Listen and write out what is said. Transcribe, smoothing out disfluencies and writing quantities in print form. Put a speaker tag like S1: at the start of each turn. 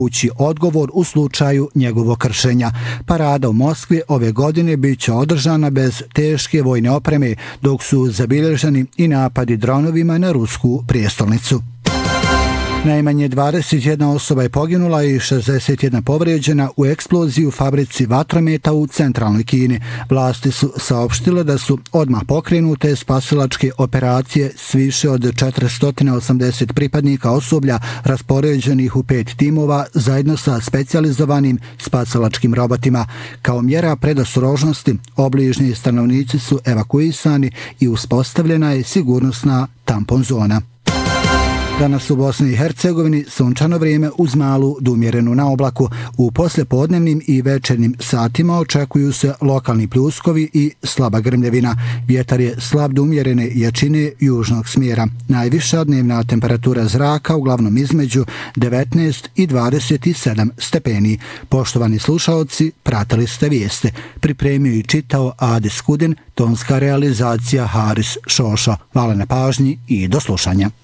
S1: odgovor u slučaju njegovog kršenja. Parada u Moskvi ove godine bit će održana bez teške vojne opreme, dok su zabilježeni i napadi dronovima na rusku prijestolnicu. Najmanje 21 osoba je poginula i 61 povrijeđena u eksploziji u fabrici vatrometa u centralnoj Kini. Vlasti su saopštile da su odmah pokrenute spasilačke operacije s više od 480 pripadnika osoblja raspoređenih u 5 timova zajedno sa specijalizovanim spasilačkim robotima. Kao mjera predostrožnosti, obližnji stanovnici su evakuisani i uspostavljena je sigurnosna tampon zona. Danas u Bosni i Hercegovini sunčano vrijeme uz malu do umjerenu na oblaku. U poslijepodnevnim i večernjim satima očekuju se lokalni pljuskovi i slaba grmljevina. Vjetar je slab do umjerene jačine južnog smjera. Najviša dnevna temperatura zraka uglavnom između 19 i 27 stepeni. Poštovani slušaoci, pratili ste vijeste. Pripremio i čitao Adis Kudin, tonska realizacija Haris Šošo. Hvala na pažnji i do slušanja.